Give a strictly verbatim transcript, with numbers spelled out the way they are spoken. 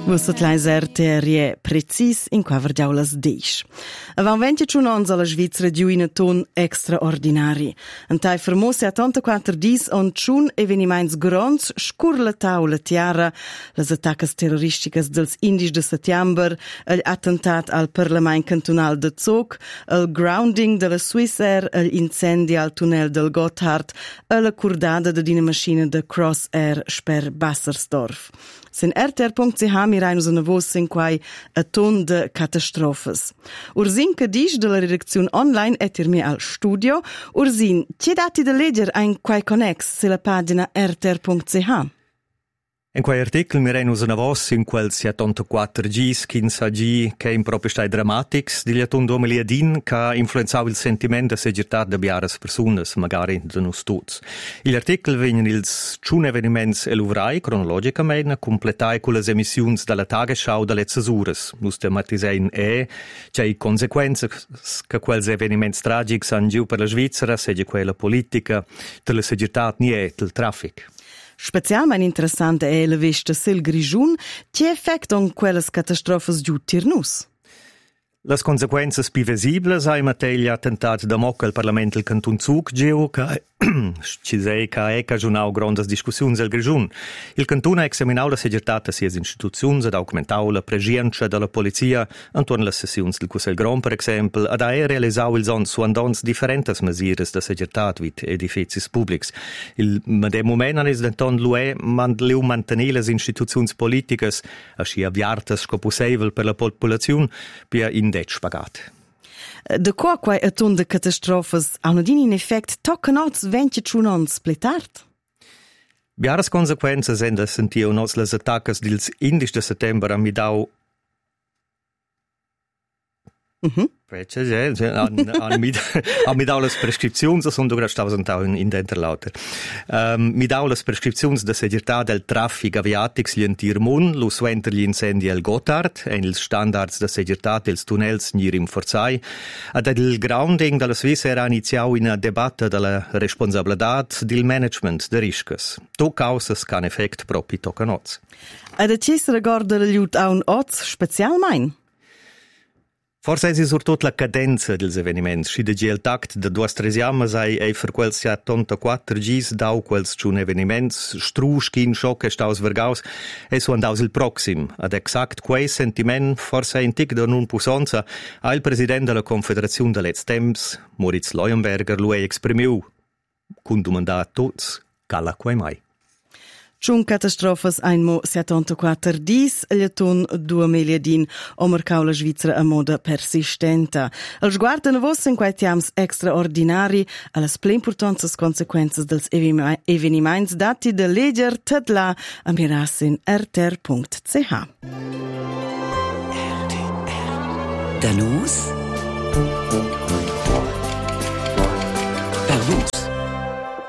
Vussat lais R T R I precis in qua vergiaulas deisch. Avan ventici ons alla Svizra giù in ton extraordinari. Antai fermose a ottantaquattro dis on tschun eveniments grons scur la taula tiara, las attaccas terroristicas dels indisch de settember, el attentat al Parlament cantonal de Zug, el grounding de la Swissair, el incendi al tunnel del Gotthard, e la curdada de dina maschina de Crossair sper Bassersdorf. Sin R T R punct C H mi reinus una voce in quai a ton de catastrofes. Ursin che disch de la redazione online etir mi al studio. Ursin, ti dati de legger ein quai connex se la pagina R T R punct C H? In quei articol mi renus una voce in quel settantaquattro gis quinza gi che in proprio stai dramatics di liaton duemiladiin che influenzava il sentimento e segirtà de biaras personas, magari de nus tuts. Il articol vengono ils tschun eveniments eluvrai cronologicamente completai con le emissioni dalla Tagesschau delle Zesures. Nus tematisein e c'è i conseguenze che quels eveniments tragics han giù per la Svizzera, segge quella politica, della segirtà nie del traffic. Specialmente interessante è la vista sil Grigiun, che effect on quelles catastrofes giù tirnus? Las consequences più visibili ai materia attentat da mocca al Parlamento del Canton Zug, geo che ci sei che è cagionau grandes discussioni al Grigiun. Il Canton ha esaminau la segirtata sia istituzioni ed augmentau la presenza della polizia intorno alle sessioni del Cussel Grand, per esempio, ed ha realisau il son su andons differentes mesures de segirtat vit edificis publics. Il medem moment anis denton l'U E mandliu mantenir les istituzioni politicas aschi aviartas sco possibel per la popolazione per in det spagat. De qua quai a ton de catastrofes ha un in effect toccanots ventici ons splitart? Biaras consequenze sind da sentiu nos les attaccas dils indisch de settember a midau. Mhm. Precce, ja, an, an mi, an mi dau les prescripzions, son du grad stavas antau in, in d'enterlauter. Um, mi dau les prescripzions de segirtà del traffic aviatics lientir mun, lo suenter gli incendi al Gotthard, en ils standards de segirtà dels tunnels nir im Forzai, ad il grounding della Swissair ha iniziau una debatta della responsabilitat del management de riscas. To causas can effect propi tocanots. Ad a cis regarda la liut a un oz specialmein? Forse è surtot la cadenza dels eveniments, schi de gel tact de duas tres jammas ai ei per quels settantaquattro gis dau quels tschun eveniments, strusch kin schock est aus vergaus, e so andaus il proxim, ad exact quei sentiment forse ein tic de nun pusanza, al president de la Confederazione de let's temps, Moritz Leuenberger, lo ei exprimiu, cun domandat tots, cala quei mai. Tschun catastrofes einmo settantaquattro dis, liaton duemiladiin, o marcau la Svizzera a moda persistenta. Els guardan a vos in quai tiams extraordinari allas plenimportanzas consequences dels eveniments dati de leger tedla a mirassin R T R punct C H. Danus